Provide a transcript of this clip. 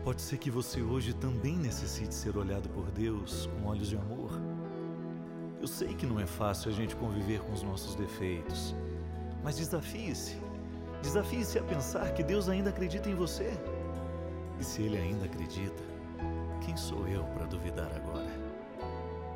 Pode ser que você hoje também necessite ser olhado por Deus com olhos de amor. Eu sei que não é fácil a gente conviver com os nossos defeitos, mas desafie-se. Desafie-se a pensar que Deus ainda acredita em você. E se Ele ainda acredita, quem sou eu para duvidar agora?